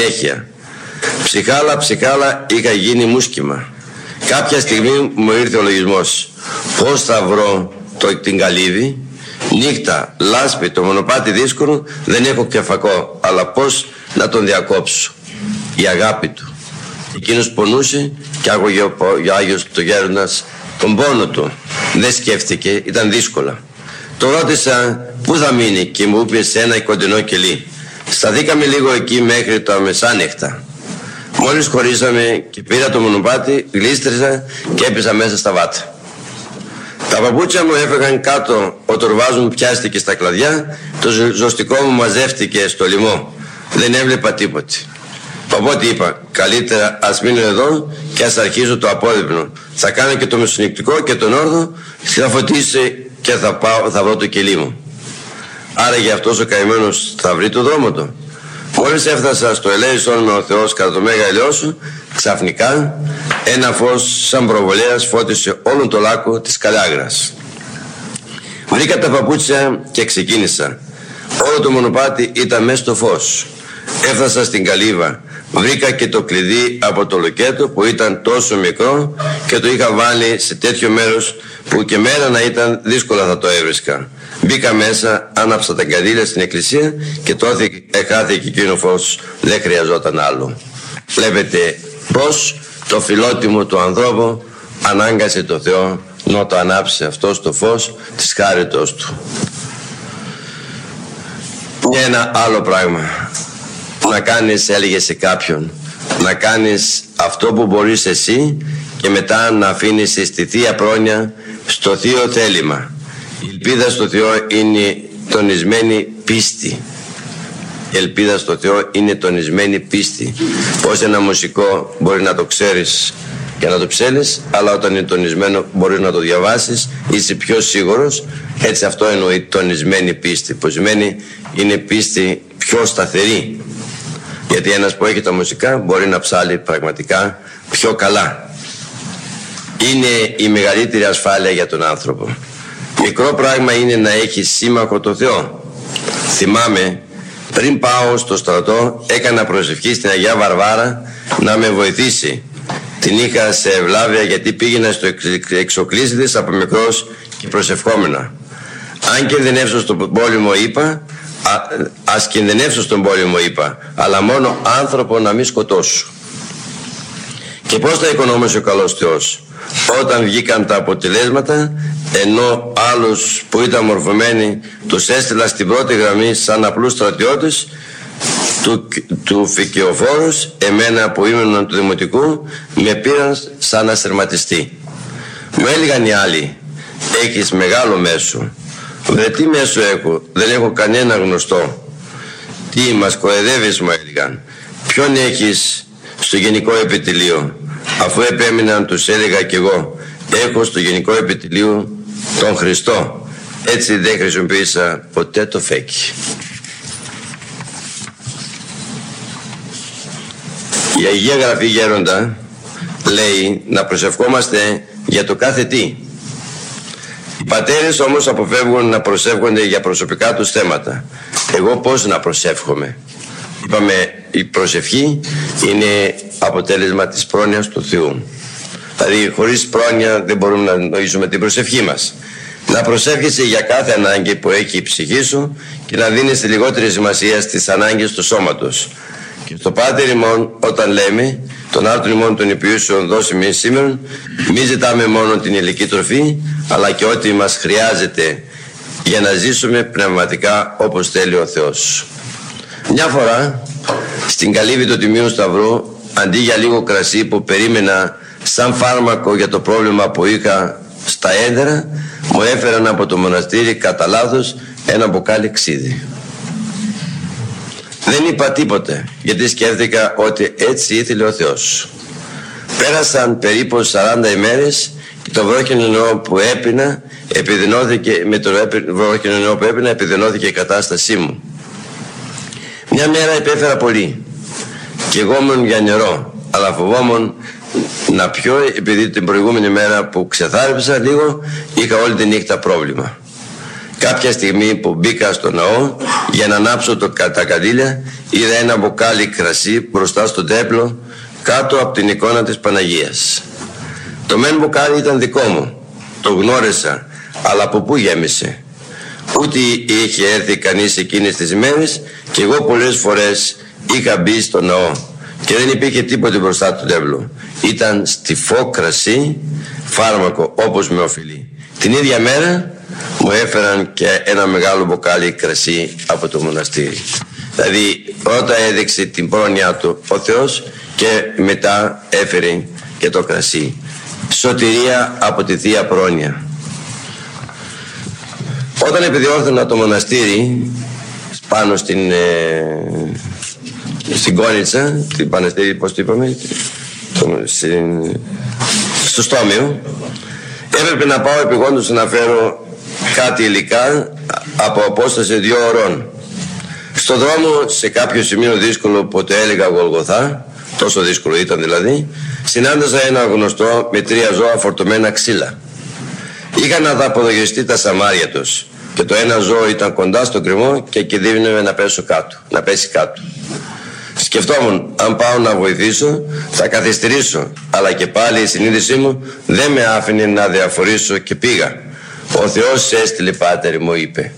συνέχεια. Ψυχάλα είχα γίνει μουσκημα. Κάποια στιγμή μου ήρθε ο λογισμός. Πώς θα βρω την καλύβη? Νύχτα, λάσπη, το μονοπάτι δύσκολο, δεν έχω και φακό. Αλλά πώς να τον διακόψω? Η αγάπη του. Εκείνος πονούσε και άκουγε ο Άγιος το Γέροντας τον πόνο του. Δεν σκέφτηκε, ήταν δύσκολα. Το ρώτησα πού θα μείνει και μου είπε σε ένα κοντινό κελί. Σταθήκαμε λίγο εκεί μέχρι τα μεσάνυχτα. Μόλις χωρίσαμε και πήρα το μονοπάτι, γλίστρισα και έπεσα μέσα στα βάτα. Τα παπούτσια μου έφεγαν κάτω, ο τορβάς μου πιάστηκε στα κλαδιά, το ζωστικό μου μαζεύτηκε στο λαιμό. Δεν έβλεπα τίποτε. Οπότε είπα, καλύτερα ας μείνω εδώ και ας αρχίσω το απόδειπνο. Θα κάνω και το μεσονυχτικό και τον όρδο, θα φωτίσει και θα βρω το κελί μου. Άραγε αυτός ο καημένος θα βρει το δρόμο του? Μόλις έφτασα στο ελέησον με ο Θεός κατά το Μέγα Ελαιόσου, ξαφνικά ένα φως σαν προβολέας φώτισε όλον το λάκκο της Καλιάγρας. Βρήκα τα παπούτσια και ξεκίνησα. Όλο το μονοπάτι ήταν μέσα στο φως. Έφτασα στην καλύβα. Βρήκα και το κλειδί από το λοκέτο που ήταν τόσο μικρό και το είχα βάλει σε τέτοιο μέρος που και μέρα να ήταν δύσκολα θα το έβρισκα. Μπήκα μέσα, άναψα τα καντήλια στην εκκλησία και τότε χάθηκε εκείνο φως, δεν χρειαζόταν άλλο. Βλέπετε πως το φιλότιμο του ανθρώπου ανάγκασε το Θεό να το ανάψει αυτό το φως της χάριτος του. Ένα άλλο πράγμα. Να κάνεις, έλεγε σε κάποιον, να κάνεις αυτό που μπορείς εσύ και μετά να αφήνεις στη Θεία Πρόνοια στο Θείο Θέλημα. Η ελπίδα στο Θεό είναι τονισμένη πίστη. Η ελπίδα στο Θεό είναι τονισμένη πίστη. Πώς ένα μουσικό μπορεί να το ξέρεις και να το ψέλεις, αλλά όταν είναι τονισμένο μπορείς να το διαβάσεις, είσαι πιο σίγουρος. Έτσι αυτό εννοεί τονισμένη πίστη, που σημαίνει είναι πίστη πιο σταθερή. Γιατί ένας που έχει τα μουσικά μπορεί να ψάλει πραγματικά πιο καλά. Είναι η μεγαλύτερη ασφάλεια για τον άνθρωπο. Μικρό πράγμα είναι να έχει σύμμαχο το Θεό. Θυμάμαι, πριν πάω στο στρατό, έκανα προσευχή στην Αγία Βαρβάρα να με βοηθήσει. Την είχα σε ευλάβεια γιατί πήγαινα στο Εξοκλήσιδες από μικρός και προσευχόμενα. Αν κινδυνεύσω στον πόλεμο είπα, ας κινδυνεύσω στον πόλεμο είπα, αλλά μόνο άνθρωπο να μην σκοτώσω. Και πώς θα οικονόμησε ο καλός Θεός? Όταν βγήκαν τα αποτελέσματα, ενώ άλλους που ήταν μορφωμένοι τους έστειλα στην πρώτη γραμμή σαν απλούς στρατιώτες του Φικαιοφόρους, εμένα που ήμουν του Δημοτικού με πήραν σαν αστερματιστή. Μου έλεγαν οι άλλοι, έχεις μεγάλο μέσο. Βρε τι μέσο έχω, δεν έχω κανένα γνωστό. Τι μας κοροϊδεύεις, μου έλεγαν. Ποιον έχεις στο Γενικό Επιτελείο? Αφού επέμειναν τους έλεγα κι εγώ, έχω στο Γενικό Επιτελείο τον Χριστό. Έτσι δεν χρησιμοποίησα ποτέ το φέκι. Η Αγία Γραφή Γέροντα λέει να προσευχόμαστε για το κάθε τι. Οι πατέρες όμως αποφεύγουν να προσεύχονται για προσωπικά τους θέματα. Εγώ πώς να προσεύχομαι? Είπαμε, η προσευχή είναι αποτέλεσμα της πρόνοιας του Θεού. Δηλαδή χωρίς πρόνοια δεν μπορούμε να νοήσουμε την προσευχή μας. Να προσεύχεσαι για κάθε ανάγκη που έχει η ψυχή σου και να δίνεις τη λιγότερη σημασία στις ανάγκες του σώματος. Και στο Πάτερ ημών όταν λέμε τον άρτον ημών των υπηούσεων δώσει μη σήμερα, μη ζητάμε μόνο την υλική τροφή, αλλά και ό,τι μας χρειάζεται για να ζήσουμε πνευματικά όπως θέλει ο Θεός. Μια φορά στην καλύβη του Τιμίου Σταυρού, αντί για λίγο κρασί που περίμενα σαν φάρμακο για το πρόβλημα που είχα στα έδερα, μου έφεραν από το μοναστήρι κατά λάθος ένα μπουκάλι ξύδι. Δεν είπα τίποτε, γιατί σκέφτηκα ότι έτσι ήθελε ο Θεός. Πέρασαν περίπου 40 ημέρες και το βρόχινο νερό που έπινα επιδεινώθηκε, με το βρόχινο νερό που έπινα επιδεινώθηκε η κατάστασή μου. Μια μέρα υπέφερα πολύ και εγώ ήμουν για νερό, αλλά φοβόμουν να πιω επειδή την προηγούμενη μέρα που ξεθάριψα λίγο είχα όλη τη νύχτα πρόβλημα. Κάποια στιγμή που μπήκα στο ναό για να ανάψω τα καντήλια, είδα ένα μπουκάλι κρασί μπροστά στο τέμπλο κάτω από την εικόνα της Παναγίας. Το μεν μπουκάλι ήταν δικό μου, το γνώρισα, αλλά από πού γέμισε? Ούτε είχε έρθει κανείς εκείνες τις μέρες και εγώ πολλές φορές είχα μπει στο ναό και δεν υπήρχε τίποτε μπροστά του τέμπλο. Ήταν στιφό κρασί, φάρμακο όπως με οφειλεί. Την ίδια μέρα μου έφεραν και ένα μεγάλο μπουκάλι κρασί από το μοναστήρι. Δηλαδή πρώτα έδειξε την πρόνοιά του ο Θεός και μετά έφερε και το κρασί. Σωτηρία από τη Θεία Πρόνοια. Όταν επιδιόρθωνα το μοναστήρι πάνω στην Κόνιτσα, την Παναστήρι, πώς το είπαμε, στο Στόμιο, έπρεπε να πάω επειγόντως να φέρω κάτι υλικά από απόσταση 2 ωρών. Στο δρόμο, σε κάποιο σημείο δύσκολο που το έλεγα Γολγοθά, τόσο δύσκολο ήταν δηλαδή, συνάντησα ένα γνωστό με 3 ζώα φορτωμένα ξύλα. Είχαν ανταποδογιστεί τα σαμάρια τους και το ένα ζώο ήταν κοντά στο κρυμό και κινδύνευε να πέσει κάτω. Σκεφτόμουν, αν πάω να βοηθήσω θα καθυστερήσω, αλλά και πάλι η συνείδησή μου δεν με άφηνε να διαφορήσω και πήγα. Ο Θεός έστειλε, πάτερ, μου είπε.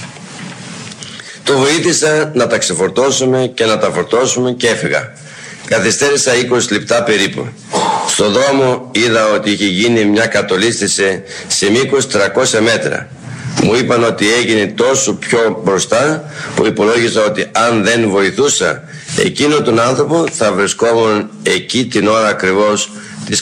Το βοήθησα να τα ξεφορτώσουμε και να τα φορτώσουμε και έφυγα. Καθυστέρησα 20 λεπτά περίπου. Στο δρόμο είδα ότι είχε γίνει μια κατολίσθηση σε μήκος 300 μέτρα. Μου είπαν ότι έγινε τόσο πιο μπροστά που υπολόγιζα ότι αν δεν βοηθούσα εκείνο τον άνθρωπο θα βρισκόμουν εκεί την ώρα ακριβώς της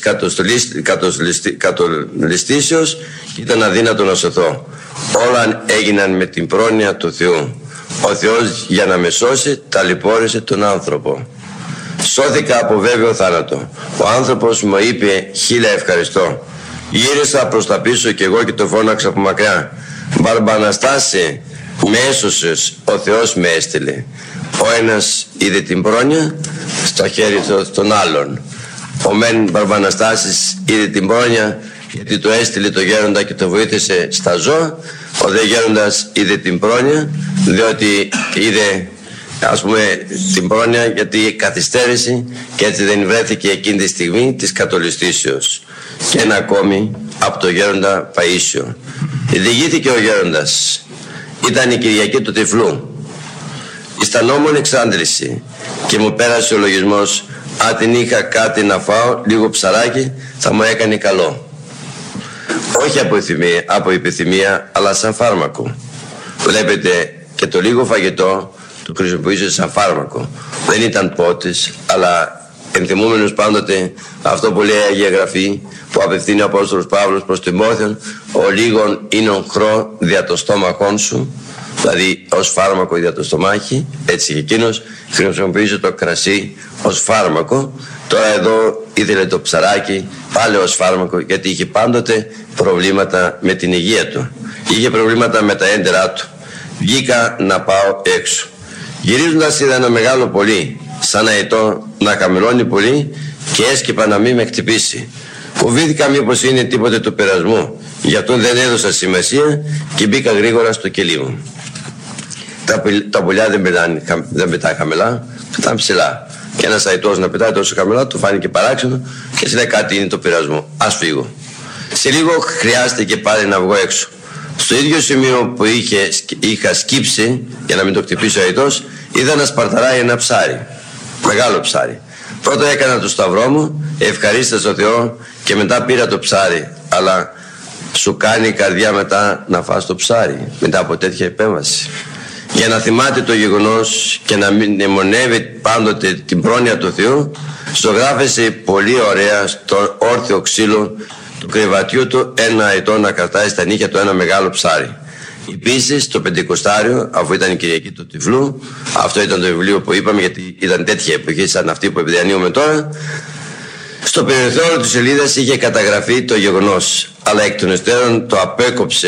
κατολιστήσεως και ήταν αδύνατο να σωθώ. Όλα έγιναν με την πρόνοια του Θεού. Ο Θεός για να με σώσει ταλαιπώρησε τον άνθρωπο. Σώθηκα από βέβαιο θάνατο. Ο άνθρωπος μου είπε 1000 ευχαριστώ. Γύρισα προς τα πίσω και εγώ και το φώναξα από μακριά. Μπαρμπαναστάσε, με έσωσες, ο Θεός με έστειλε. Ο ένας είδε την πρόνοια στο χέρι των άλλων. Ο μεν Μπαρμπαναστάσης είδε την πρόνοια γιατί το έστειλε το γέροντα και το βοήθησε στα ζώα. Ο δε γέροντας είδε την πρόνοια διότι είδε, ας πούμε, την πρόνοια γιατί καθυστέρησε και έτσι δεν βρέθηκε εκείνη τη στιγμή της κατολιστήσεως. Και ένα ακόμη από το γέροντα Παΐσιο. Διηγήθηκε ο γέροντας. Ήταν η Κυριακή του Τυφλού. Αισθανόμουν εξάντληση και μου πέρασε ο λογισμός, αν την είχα κάτι να φάω, λίγο ψαράκι, θα μου έκανε καλό. Όχι από επιθυμία, αλλά σαν φάρμακο. Βλέπετε, και το λίγο φαγητό το χρησιμοποιούσε σαν φάρμακο. Δεν ήταν πότες, αλλά ενθυμούμενος πάντοτε αυτό που λέει η Αγία Γραφή, που απευθύνει ο Απόστολος Παύλος προς Τιμόθεον, ο λίγον είναι οχρό δια το στόμαχόν σου, δηλαδή ως φάρμακο δια το στομάχι. Έτσι και εκείνος χρησιμοποιούσε το κρασί ως φάρμακο. Τώρα εδώ ήθελε το ψαράκι πάλι ως φάρμακο, γιατί είχε πάντοτε προβλήματα με την υγεία του. Είχε προβλήματα με τα έντερά του. Βγήκα να πάω έξω. Γυρίζοντας είδα ένα μεγάλο πολύ, σαν αετό να χαμηλώνει πολύ και έσκυπα να μην με χτυπήσει. Φοβήθηκα μήπως είναι τίποτε του περασμού, γι' αυτό δεν έδωσα σημασία και μπήκα γρήγορα στο κελί μου. Τα πουλιά δεν πετάει χαμηλά, πετάνε ψηλά. Και ένας αετός να πετάει τόσο χαμηλά του φάνηκε παράξενο και έτσι λέει κάτι είναι το πειρασμό. Ας φύγω. Σε λίγο χρειάστηκε πάλι να βγω έξω. Στο ίδιο σημείο που είχα σκύψει για να μην το χτυπήσει ο αετός, είδα να σπαρταράει ένα ψάρι. Μεγάλο ψάρι. Πρώτα έκανα το σταυρό μου, ευχαρίστησα τον Θεό και μετά πήρα το ψάρι. Αλλά σου κάνει η καρδιά μετά να φας το ψάρι μετά από τέτοια επέμβαση. Για να θυμάται το γεγονός και να μην μνημονεύει πάντοτε την πρόνοια του Θεού, ζωγράφησε πολύ ωραία στο όρθιο ξύλο του κρεβατιού του ένα αετό να κρατάει στα νύχια του ένα μεγάλο ψάρι. Επίσης το Πεντηκοστάριο, αφού ήταν η Κυριακή του Τυφλού, αυτό ήταν το βιβλίο που είπαμε γιατί ήταν τέτοια εποχή σαν αυτή που επιδιανύουμε τώρα, στο περιθώριο της σελίδας είχε καταγραφεί το γεγονός, αλλά εκ των υστέρων το απέκοψε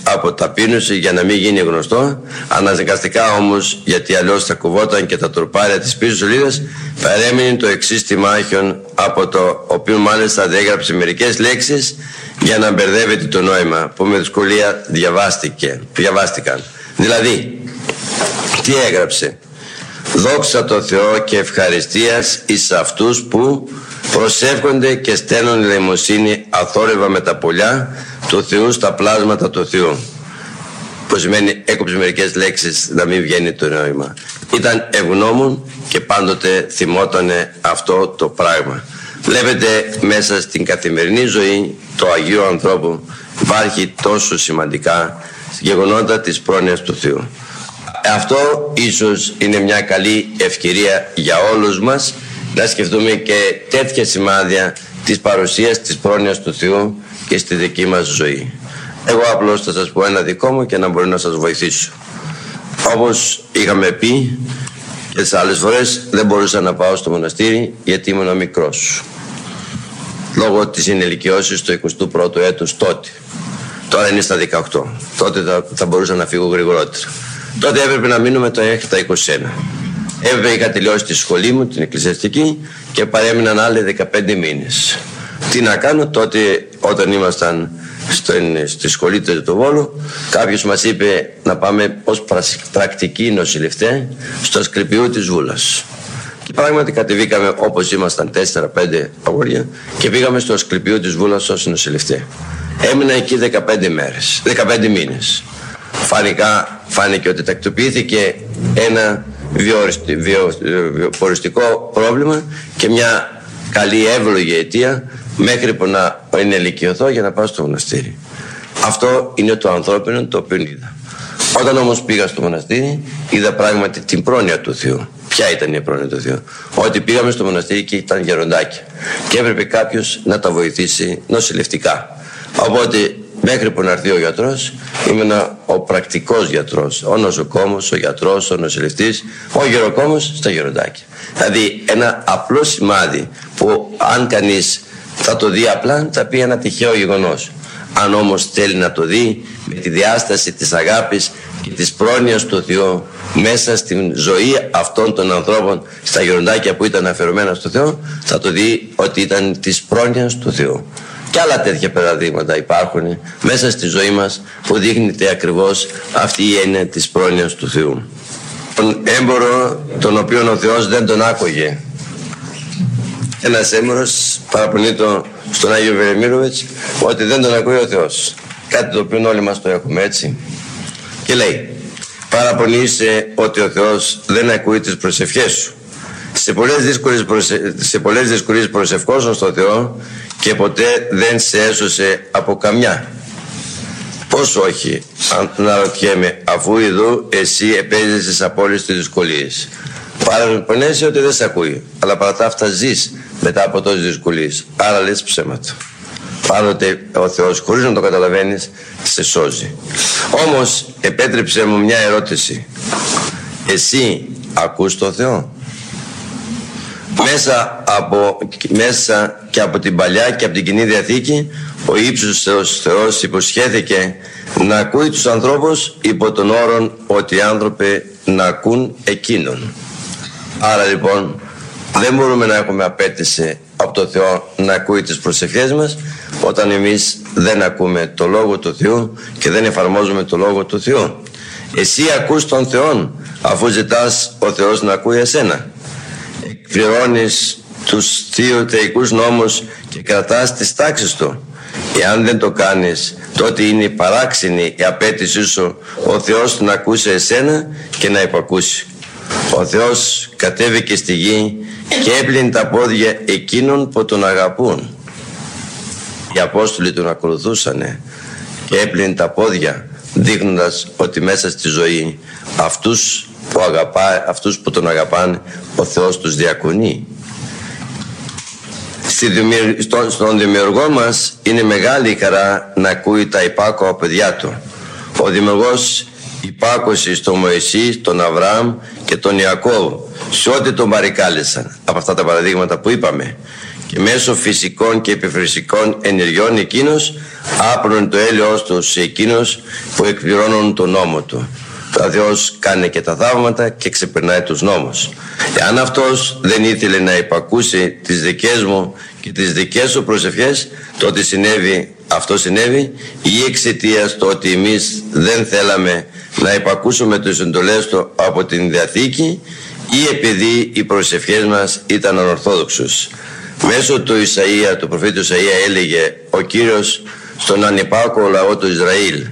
από ταπείνωση για να μην γίνει γνωστό, αναγκαστικά όμως, γιατί αλλιώς θα κουβόταν και τα τουρπάρια της πίσω σελίδας, παρέμεινε το εξής τιμάχιον, από το οποίο μάλιστα διέγραψε μερικές λέξεις για να μπερδεύεται το νόημα, που με δυσκολία διαβάστηκαν. Δηλαδή, τι έγραψε? Δόξα τω Θεώ και ευχαριστίας εις αυτούς που προσεύχονται και στέλνουν ελεημοσύνη αθόρυβα με τα πολλιά του Θεού στα πλάσματα του Θεού. Που σημαίνει, έκοψε μερικές λέξεις να μην βγαίνει το νόημα. Ήταν ευγνώμων και πάντοτε θυμότανε αυτό το πράγμα. Βλέπετε, μέσα στην καθημερινή ζωή του Αγίου ανθρώπου υπάρχει τόσο σημαντικά γεγονότα της πρόνοιας του Θεού. Αυτό ίσως είναι μια καλή ευκαιρία για όλους μας να σκεφτούμε και τέτοια σημάδια της παρουσίας της πρόνοιας του Θεού και στη δική μας ζωή. Εγώ απλώς θα σας πω ένα δικό μου και να μπορεί να σας βοηθήσω. Όπως είχαμε πει και τις άλλες φορές, δεν μπορούσα να πάω στο μοναστήρι γιατί ήμουν μικρός, λόγω της ενηλικιώσης του 21ου έτους τότε. Τώρα είναι στα 18. Τότε θα μπορούσα να φύγω γρηγορότερα. Τότε έπρεπε να μείνω μέχρι τα 21. Είχα τελειώσει τη σχολή μου, την εκκλησιαστική, και παρέμειναν άλλοι 15 μήνες. Τι να κάνω? Τότε, όταν ήμασταν στη σχολή του Βόλου, κάποιος μας είπε να πάμε ως πρακτικοί νοσηλευτέ στο Ασκληπιού της Βούλας. Και πράγματι κατεβήκαμε, όπως ήμασταν 4-5 αγόρια, και πήγαμε στο Ασκληπιού της Βούλας ως νοσηλευτέ. Έμεινα εκεί 15 μήνες. Φάνηκε ότι τακτοποιήθηκε ένα βιοποριστικό πρόβλημα και μια καλή εύλογη αιτία μέχρι που να ενηλικιωθώ για να πάω στο μοναστήρι. Αυτό είναι το ανθρώπινο το οποίο είδα. Όταν όμως πήγα στο μοναστήρι, είδα πράγματι την πρόνοια του Θεού. Ποια ήταν η πρόνοια του Θεού? Ότι πήγαμε στο μοναστήρι και ήταν γεροντάκια και έπρεπε κάποιος να τα βοηθήσει νοσηλευτικά. Οπότε μέχρι που να έρθει ο γιατρός, ήμουν ο πρακτικός γιατρός, ο νοσοκόμος, ο γιατρός, ο νοσηλευτής, ο γεροκόμος στα γεροντάκια. Δηλαδή ένα απλό σημάδι που αν κανείς θα το δει απλά, θα πει ένα τυχαίο γεγονός. Αν όμως θέλει να το δει με τη διάσταση της αγάπης και της πρόνοιας του Θεού μέσα στην ζωή αυτών των ανθρώπων στα γεροντάκια που ήταν αφιερωμένα στο Θεό, θα το δει ότι ήταν της πρόνοιας του Θεού. Και άλλα τέτοια παραδείγματα υπάρχουν μέσα στη ζωή μας που δείχνεται ακριβώς αυτή η έννοια της πρόνοιας του Θεού. Τον έμπορο τον οποίο ο Θεός δεν τον άκουγε. Ένας έμπορος παραπονείτο στον Άγιο Βερεμίροβιτς ότι δεν τον ακούει ο Θεός. Κάτι το οποίο όλοι μας το έχουμε, έτσι. Και λέει, παραπονείσαι ότι ο Θεός δεν ακούει τις προσευχές σου. Σε πολλές δυσκολίες προσευχόσουν στον Θεό και ποτέ δεν σε έσωσε από καμιά. Πώς όχι, αναρωτιέμαι, αφού ειδού εσύ επέζησες από όλες τις δυσκολίες. Παραπονέσαι ότι δεν σε ακούει, αλλά παρά τα αυτά ζεις μετά από τόσες δυσκολίες. Άρα λες ψέματα. Πάντοτε ο Θεός, χωρίς να το καταλαβαίνεις, σε σώζει. Όμως επέτρεψε μου μια ερώτηση. Εσύ ακούς τον Θεό? Μέσα και από την Παλιά και από την Κοινή Διαθήκη, ο ύψιστος Θεός υποσχέθηκε να ακούει τους ανθρώπους υπό τον όρον ότι οι άνθρωποι να ακούν Εκείνον. Άρα λοιπόν δεν μπορούμε να έχουμε απέτηση από τον Θεό να ακούει τις προσευχές μας όταν εμείς δεν ακούμε το Λόγο του Θεού και δεν εφαρμόζουμε το Λόγο του Θεού. Εσύ ακούς τον Θεό αφού ζητάς ο Θεός να ακούει εσένα. Εκπληρώνεις τους θεϊκούς νόμους και κρατάς τις τάξεις Του. Εάν δεν το κάνεις, τότε είναι παράξενη η απέτησή σου ο Θεός να ακούσει εσένα και να υπακούσει. Ο Θεός κατέβηκε στη γη και έπλυνε τα πόδια εκείνων που Τον αγαπούν. Οι Απόστολοι Τον ακολουθούσανε και έπλυνε τα πόδια, δείχνοντας ότι μέσα στη ζωή αυτούς που Τον αγαπάνε, ο Θεός τους διακονεί. Στον Δημιουργό μας είναι μεγάλη η χαρά να ακούει τα υπάκοα παιδιά Του. Ο Δημιουργός υπάκωσε στον Μωυσή, τον Αβραάμ και τον Ιακώβ σε ό,τι τον παρεκάλεσαν από αυτά τα παραδείγματα που είπαμε, και μέσω φυσικών και επιφυσικών ενεργειών εκείνος άπλωνε το έλεος του σε εκείνους που εκπληρώνουν τον νόμο του. Ο Θεός κάνει και τα θαύματα και ξεπερνάει τους νόμους. Εάν αυτός δεν ήθελε να υπακούσει τις δικές μου και τις δικές σου προσευχές, τότε αυτό συνέβη ή εξαιτίας του ότι εμείς δεν θέλαμε να υπακούσουμε τις εντολές του από την Διαθήκη, ή επειδή οι προσευχές μας ήταν ανορθόδοξους. Μέσω του προφήτη Ισαΐα έλεγε ο Κύριος στον ανυπάκο λαό του Ισραήλ: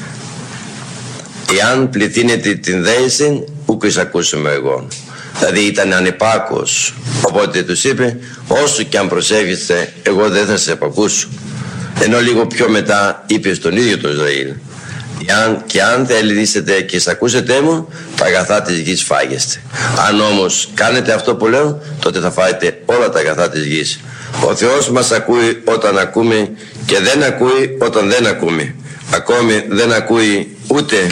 «Εάν πληθύνετε την δέηση, ούκ εισακούσουμε εγώ». Δηλαδή ήταν ανυπάκος, οπότε τους είπε: όσο και αν προσεύχεστε, εγώ δεν θα σε επακούσω. Ενώ λίγο πιο μετά είπε στον ίδιο το Ισραήλ: και αν θελήσετε και εισακούσετε μου, τα αγαθά της γης φάγεστε. Αν όμως κάνετε αυτό που λέω, τότε θα φάετε όλα τα αγαθά της γης. Ο Θεός μας ακούει όταν ακούμε και δεν ακούει όταν δεν ακούμε. Ακόμη δεν ακούει ούτε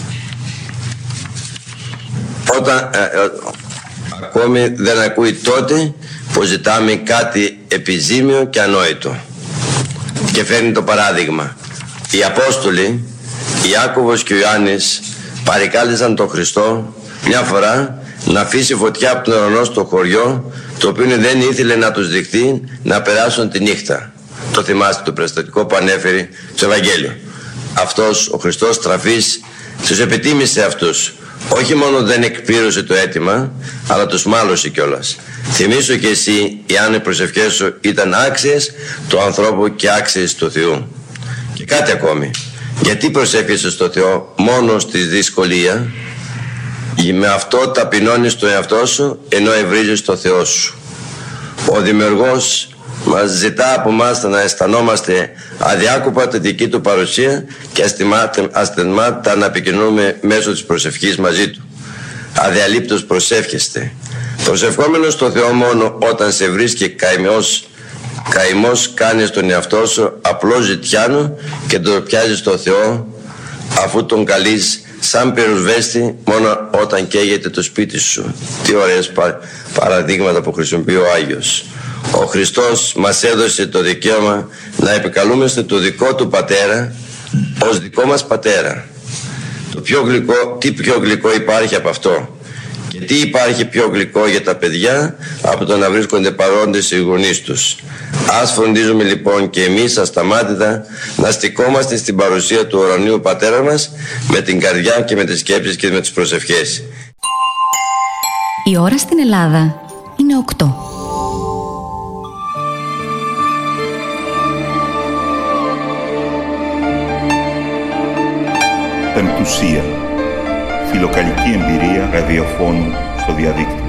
ακόμη δεν ακούει τότε που ζητάμε κάτι επιζήμιο και ανόητο. Και φέρνει το παράδειγμα. Οι Απόστολοι Ιάκωβος και ο Ιωάννης παρεκάλεσαν τον Χριστό μια φορά να αφήσει φωτιά από τον ουρανό στο χωριό, το οποίο δεν ήθελε να τους δειχθεί να περάσουν τη νύχτα. Το θυμάστε το περιστατικό που ανέφερε στο Ευαγγέλιο. Αυτός ο Χριστός τραφής τους επιτίμησε αυτούς. Όχι μόνο δεν εκπλήρωσε το αίτημα, αλλά τους μάλωσε κιόλας. Θυμήσου και εσύ, εάν οι προσευχές σου ήταν άξιες του ανθρώπου και άξιες του Θεού. Και κάτι ακόμη. Γιατί προσεύχεσαι στο Θεό μόνο στη δυσκολία? Με αυτό ταπεινώνεις το εαυτό σου, ενώ ευρίζεις το Θεό σου. Ο Δημιουργός μας ζητά από εμάς να αισθανόμαστε αδιάκοπα τη δική του παρουσία και αστεμάτα να επικοινωνούμε μέσω της προσευχής μαζί του. Αδιαλείπτως προσεύχεστε. Προσευχόμενος στο Θεό μόνο όταν σε βρίσκει καημός κάνεις τον εαυτό σου απλό ζητιάνο και τον πιάζεις στο Θεό, αφού τον καλείς σαν πυροσβέστη μόνο όταν καίγεται το σπίτι σου. Τι ωραίες παραδείγματα που χρησιμοποιεί ο Άγιος. Ο Χριστός μας έδωσε το δικαίωμα να επικαλούμαστε το δικό του Πατέρα ως δικό μας Πατέρα. Τι πιο γλυκό υπάρχει από αυτό? Και τι υπάρχει πιο γλυκό για τα παιδιά από το να βρίσκονται παρόντες οι γονείς τους? Ας φροντίζουμε λοιπόν και εμείς ασταμάτητα να στικόμαστε στην παρουσία του ουρανίου Πατέρα μας με την καρδιά και με τις σκέψεις και με τις προσευχές. Η ώρα στην Ελλάδα είναι 8. Πεμπτουσία. Φιλοκαλική εμπειρία ραδιοφώνου στο διαδίκτυο.